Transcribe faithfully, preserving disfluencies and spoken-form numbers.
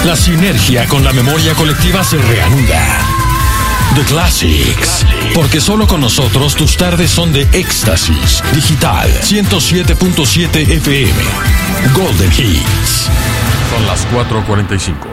La sinergia con la memoria colectiva se reanuda. The Classics. Porque solo con nosotros tus tardes son de éxtasis. Digital ciento siete punto siete F M. Golden Hits. Son las cuatro cuarenta y cinco.